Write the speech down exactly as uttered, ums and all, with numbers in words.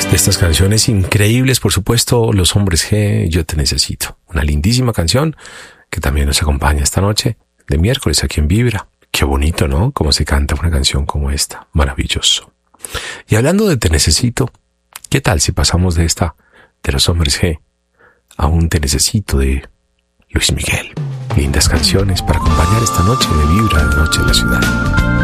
de estas canciones increíbles, por supuesto, Los Hombres G, Yo Te Necesito. Una lindísima canción que también nos acompaña esta noche de miércoles aquí en Vibra. Qué bonito, ¿no? Cómo se canta una canción como esta. Maravilloso. Y hablando de Te Necesito, ¿qué tal si pasamos de esta, de Los Hombres G, a un Te Necesito de Luis Miguel? Lindas canciones para acompañar esta noche de Vibra, de Noche en la Ciudad.